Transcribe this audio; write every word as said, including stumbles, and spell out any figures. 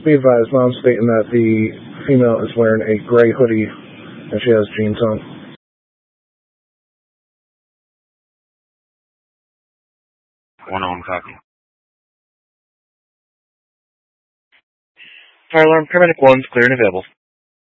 be advised, Mom's stating that the female is wearing a gray hoodie and she has jeans on. One on copy. Fire alarm, paramedic one's clear and available.